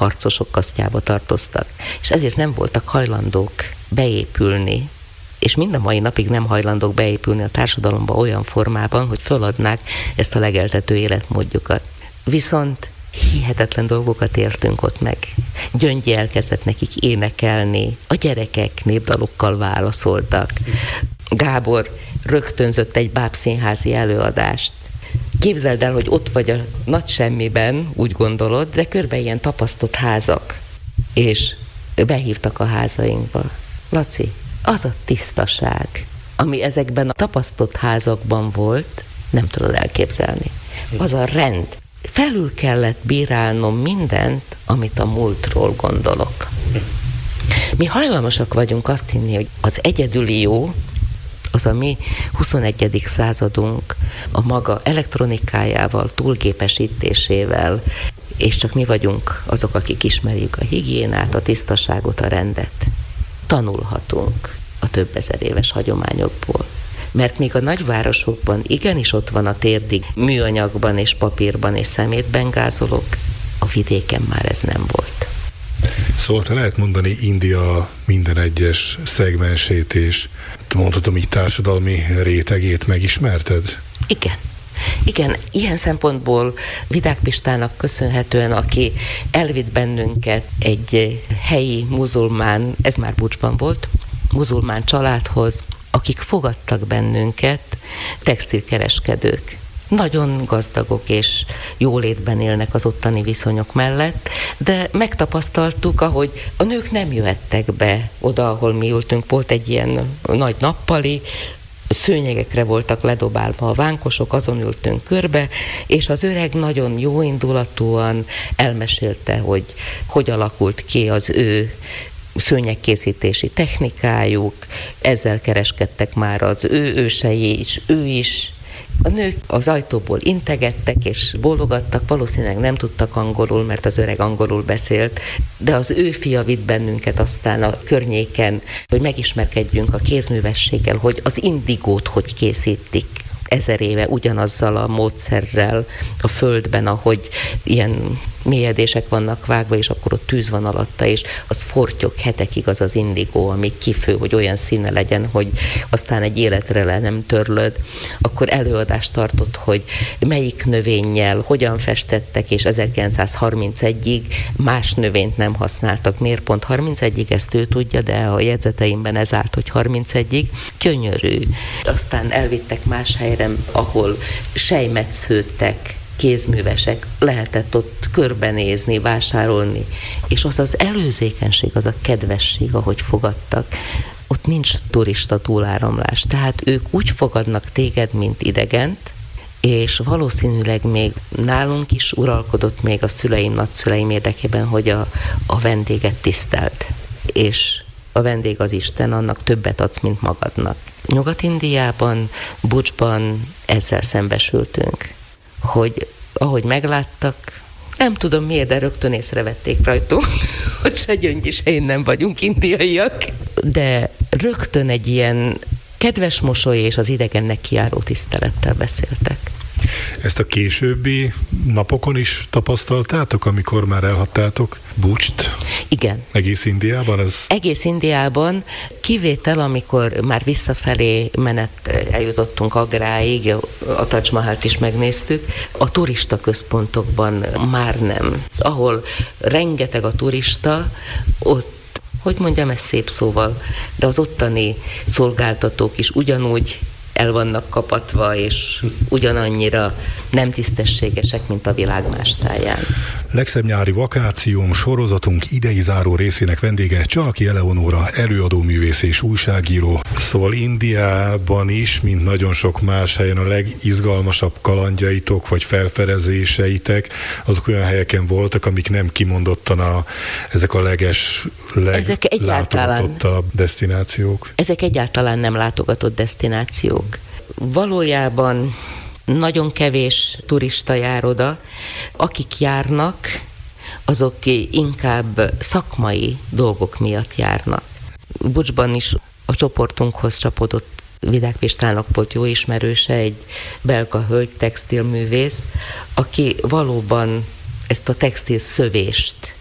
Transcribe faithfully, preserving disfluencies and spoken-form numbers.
harcosok kasztjába tartoztak, és ezért nem voltak hajlandók beépülni, és mind a mai napig nem hajlandók beépülni a társadalomba olyan formában, hogy föladnák ezt a legeltető életmódjukat. Viszont hihetetlen dolgokat értünk ott meg. Gyöngyi elkezdett nekik énekelni, a gyerekek népdalokkal válaszoltak. Gábor rögtönzött egy bábszínházi előadást. Képzeld el, hogy ott vagy a nagy semmiben, úgy gondolod, de körbe ilyen tapasztott házak, és behívtak a házainkba. Laci, az a tisztaság, ami ezekben a tapasztott házakban volt, nem tudod elképzelni. Az a rend. Felül kellett bírálnom mindent, amit a múltról gondolok. Mi hajlamosak vagyunk azt hinni, hogy az egyedüli jó, az a mi huszonegyedik századunk a maga elektronikájával, túlgépesítésével, és csak mi vagyunk azok, akik ismerjük a higiénát, a tisztaságot, a rendet. Tanulhatunk a több ezer éves hagyományokból. Mert még a nagyvárosokban igenis ott van a térdig műanyagban és papírban és szemétben gázolok, a vidéken már ez nem volt. Szóval te lehet mondani India minden egyes szegmensét és mondhatom így társadalmi rétegét megismerted? Igen. Igen, ilyen szempontból Vidák Pistának köszönhetően, aki elvitt bennünket egy helyi muzulmán, ez már Bucsban volt, muzulmán családhoz, akik fogadtak bennünket, textilkereskedők. Nagyon gazdagok és jólétben élnek az ottani viszonyok mellett, de megtapasztaltuk, ahogy a nők nem jöhettek be oda, ahol mi ültünk. Volt egy ilyen nagy nappali, szőnyegekre voltak ledobálva a vánkosok, azon ültünk körbe, és az öreg nagyon jóindulatúan elmesélte, hogy hogy alakult ki az ő szőnyegkészítési technikájuk, ezzel kereskedtek már az ő ősei is, ő is. A nők az ajtóból integettek és bólogattak, valószínűleg nem tudtak angolul, mert az öreg angolul beszélt, de az ő fia vitt bennünket aztán a környéken, hogy megismerkedjünk a kézművességgel, hogy az indigót hogy készítik ezer éve ugyanazzal a módszerrel a földben, ahogy ilyen mélyedések vannak vágva, és akkor ott tűz van alatta, és az fortyog hetekig az az indigó, ami kifő, hogy olyan színe legyen, hogy aztán egy életre le nem törlöd. Akkor előadást tartott, hogy melyik növényel, hogyan festettek, és ezerkilencszázharmincegyig más növényt nem használtak. Miért pont harmincegyig, ezt ő tudja, de a jegyzeteimben ez állt, hogy harmincegyig. Gyönyörű. Aztán elvittek más helyre, ahol sejmet szőttek, kézművesek, lehetett ott körbenézni, vásárolni, és az az előzékenység, az a kedvesség, ahogy fogadtak, ott nincs turista túláramlás. Tehát ők úgy fogadnak téged, mint idegent, és valószínűleg még nálunk is uralkodott még a szüleim, nagyszüleim érdekében, hogy a, a vendéget tisztelt. És a vendég az Isten, annak többet adsz, mint magadnak. Nyugat-Indiában, Bucsban ezzel szembesültünk, hogy ahogy megláttak, nem tudom miért, de rögtön észrevették rajtunk, hogy se Gyöngyi, se én nem vagyunk indiaiak, de rögtön egy ilyen kedves mosoly és az idegennek kiáró tisztelettel beszéltek. Ezt a későbbi napokon is tapasztaltátok, amikor már elhattátok Bucst? Igen. Egész Indiában? Ez... Egész Indiában, kivétel, amikor már visszafelé menet eljutottunk Agráig, a Taj Mahalt is megnéztük, a turista központokban már nem. Ahol rengeteg a turista, ott, hogy mondjam ezt szép szóval, de az ottani szolgáltatók is ugyanúgy el vannak kapatva, és ugyanannyira nem tisztességesek, mint a világ más táján. Legszebb nyári vakációm sorozatunk idei záró részének vendége Csalaki Eleonóra, előadóművész és újságíró. Szóval Indiában is, mint nagyon sok más helyen a legizgalmasabb kalandjaitok, vagy felfedezéseitek, azok olyan helyeken voltak, amik nem kimondottan a, ezek a leges, leglátogatottabb desztinációk. Ezek egyáltalán nem látogatott desztinációk. Valójában nagyon kevés turista jár oda, akik járnak, azok inkább szakmai dolgok miatt járnak. Bucsban is a csoportunkhoz csapódott Vidák Pistának volt jó ismerőse, egy belga hölgy, textilművész, aki valóban ezt a textil szövést